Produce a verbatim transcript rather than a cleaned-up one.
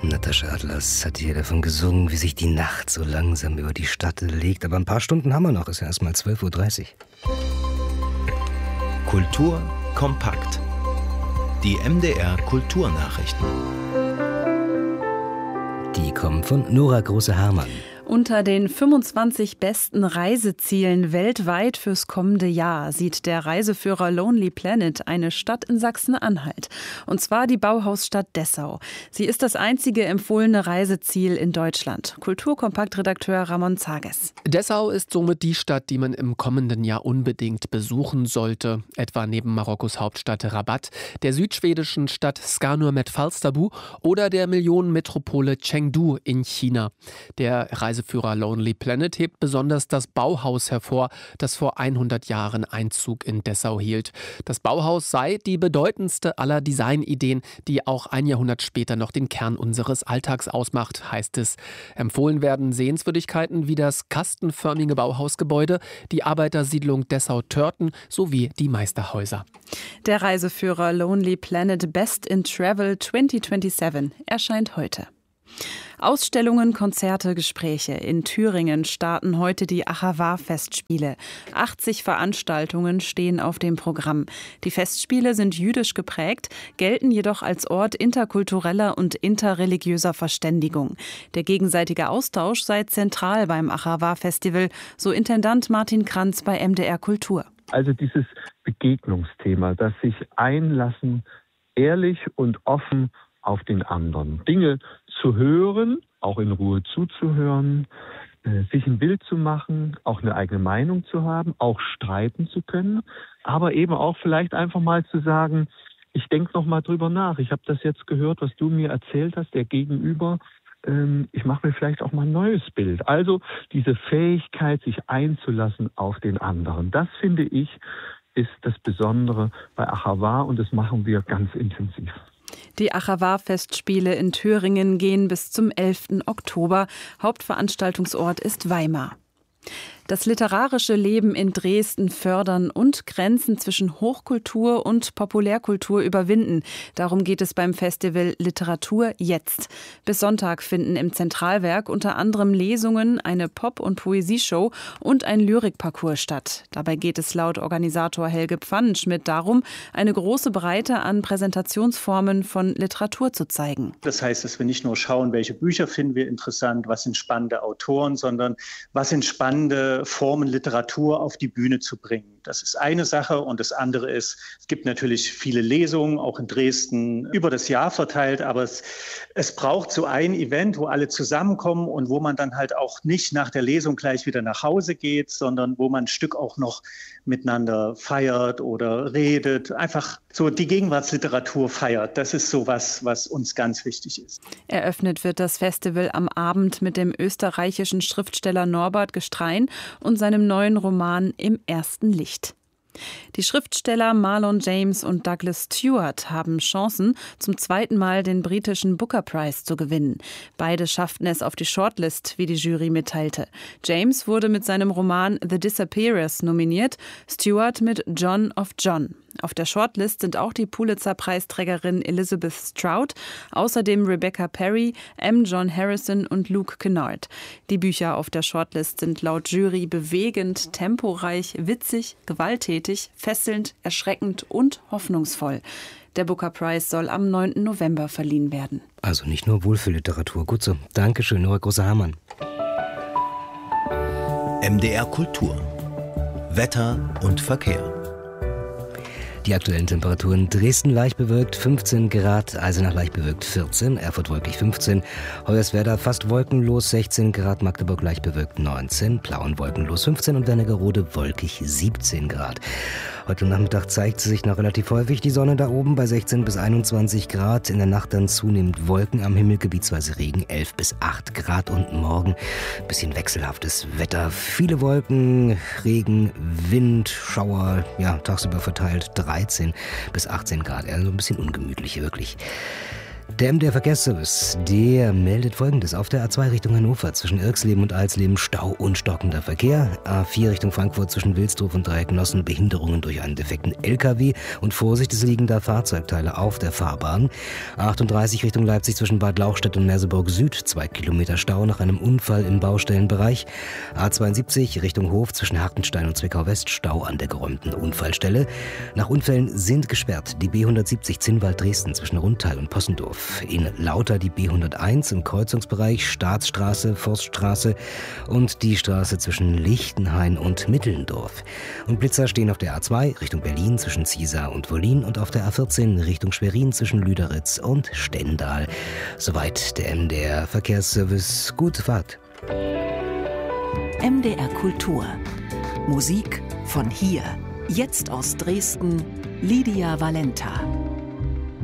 Natascha Atlas hat hier davon gesungen, wie sich die Nacht so langsam über die Stadt legt. Aber ein paar Stunden haben wir noch, ist ja erst mal zwölf Uhr dreißig. Kultur kompakt. Die M D R Kulturnachrichten. Die kommen von Nora Große-Hermann. Unter den fünfundzwanzig besten Reisezielen weltweit fürs kommende Jahr sieht der Reiseführer Lonely Planet eine Stadt in Sachsen-Anhalt. Und zwar die Bauhausstadt Dessau. Sie ist das einzige empfohlene Reiseziel in Deutschland. Kulturkompakt-Redakteur Ramon Zages. Dessau ist somit die Stadt, die man im kommenden Jahr unbedingt besuchen sollte. Etwa neben Marokkos Hauptstadt Rabat, der südschwedischen Stadt Skanur-med-Falsterbo oder der Millionenmetropole Chengdu in China. Der Reiseführer Reiseführer Lonely Planet hebt besonders das Bauhaus hervor, das vor hundert Jahren Einzug in Dessau hielt. Das Bauhaus sei die bedeutendste aller Designideen, die auch ein Jahrhundert später noch den Kern unseres Alltags ausmacht, heißt es. Empfohlen werden Sehenswürdigkeiten wie das kastenförmige Bauhausgebäude, die Arbeitersiedlung Dessau-Törten sowie die Meisterhäuser. Der Reiseführer Lonely Planet Best in Travel zwanzig siebenundzwanzig erscheint heute. Ausstellungen, Konzerte, Gespräche. In Thüringen starten heute die Achavar-Festspiele. achtzig Veranstaltungen stehen auf dem Programm. Die Festspiele sind jüdisch geprägt, gelten jedoch als Ort interkultureller und interreligiöser Verständigung. Der gegenseitige Austausch sei zentral beim Achavar-Festival, so Intendant Martin Kranz bei M D R Kultur. Also dieses Begegnungsthema, das sich einlassen, ehrlich und offen auf den anderen. Dinge zu hören, auch in Ruhe zuzuhören, äh, sich ein Bild zu machen, auch eine eigene Meinung zu haben, auch streiten zu können, aber eben auch vielleicht einfach mal zu sagen, ich denke noch mal drüber nach. Ich habe das jetzt gehört, was du mir erzählt hast, der Gegenüber. Ähm, ich mache mir vielleicht auch mal ein neues Bild. Also diese Fähigkeit, sich einzulassen auf den anderen. Das finde ich, ist das Besondere bei Achavar und das machen wir ganz intensiv. Die Achavar-Festspiele in Thüringen gehen bis zum elften Oktober. Hauptveranstaltungsort ist Weimar. Das literarische Leben in Dresden fördern und Grenzen zwischen Hochkultur und Populärkultur überwinden. Darum geht es beim Festival Literatur jetzt. Bis Sonntag finden im Zentralwerk unter anderem Lesungen, eine Pop- und Poesieshow und ein Lyrikparcours statt. Dabei geht es laut Organisator Helge Pfannenschmidt darum, eine große Breite an Präsentationsformen von Literatur zu zeigen. Das heißt, dass wir nicht nur schauen, welche Bücher finden wir interessant, was sind spannende Autoren, sondern was sind spannende Formen, Literatur auf die Bühne zu bringen. Das ist eine Sache und das andere ist, es gibt natürlich viele Lesungen, auch in Dresden, über das Jahr verteilt, aber es, es braucht so ein Event, wo alle zusammenkommen und wo man dann halt auch nicht nach der Lesung gleich wieder nach Hause geht, sondern wo man ein Stück auch noch miteinander feiert oder redet, einfach so die Gegenwartsliteratur feiert. Das ist so was, was uns ganz wichtig ist. Eröffnet wird das Festival am Abend mit dem österreichischen Schriftsteller Norbert Gestrein und seinem neuen Roman Im ersten Licht. Die Schriftsteller Marlon James und Douglas Stewart haben Chancen, zum zweiten Mal den britischen Booker Prize zu gewinnen. Beide schafften es auf die Shortlist, wie die Jury mitteilte. James wurde mit seinem Roman The Disappearers nominiert, Stewart mit John of John. Auf der Shortlist sind auch die Pulitzer-Preisträgerin Elizabeth Strout, außerdem Rebecca Perry, M. John Harrison und Luke Kennard. Die Bücher auf der Shortlist sind laut Jury bewegend, temporeich, witzig, gewalttätig, fesselnd, erschreckend und hoffnungsvoll. Der Booker Prize soll am neunten November verliehen werden. Also nicht nur Wohlfühlliteratur. Gut so. Dankeschön, Nora Große-Hermann. M D R Kultur. Wetter und Verkehr. Die aktuellen Temperaturen: Dresden leicht bewölkt fünfzehn Grad, Eisenach leicht bewölkt vierzehn, Erfurt wolkig fünfzehn, Hoyerswerda fast wolkenlos sechzehn Grad, Magdeburg leicht bewölkt neunzehn, Plauen wolkenlos fünfzehn und Wernigerode wolkig siebzehn Grad. Heute Nachmittag zeigt sich noch relativ häufig die Sonne da oben bei sechzehn bis einundzwanzig Grad. In der Nacht dann zunehmend Wolken am Himmel, gebietsweise Regen, elf bis acht Grad. Und morgen ein bisschen wechselhaftes Wetter. Viele Wolken, Regen, Wind, Schauer, ja, tagsüber verteilt dreizehn bis achtzehn Grad. Also ein bisschen ungemütlich, wirklich. Der M D R-Verkehrsservice, der meldet Folgendes. Auf der A zwei Richtung Hannover zwischen Irxleben und Alsleben Stau und stockender Verkehr. A vier Richtung Frankfurt zwischen Wilsdruf und Dreiecknossen Behinderungen durch einen defekten L K W. Und Vorsicht, es liegen da Fahrzeugteile auf der Fahrbahn. A achtunddreißig Richtung Leipzig zwischen Bad Lauchstädt und Merseburg Süd. Zwei Kilometer Stau nach einem Unfall im Baustellenbereich. A zweiundsiebzig Richtung Hof zwischen Hartenstein und Zwickau West. Stau an der geräumten Unfallstelle. Nach Unfällen sind gesperrt die B hundertsiebzig Zinnwald Dresden zwischen Rundtal und Possendorf. In Lauter die B hunderteins im Kreuzungsbereich Staatsstraße, Forststraße und die Straße zwischen Lichtenhain und Mittelndorf. Und Blitzer stehen auf der A zwei Richtung Berlin zwischen Ziesar und Wollin und auf der A vierzehn Richtung Schwerin zwischen Lüderitz und Stendal. Soweit der M D R-Verkehrsservice. Gute Fahrt. M D R Kultur. Musik von hier. Jetzt aus Dresden, Lydia Valenta.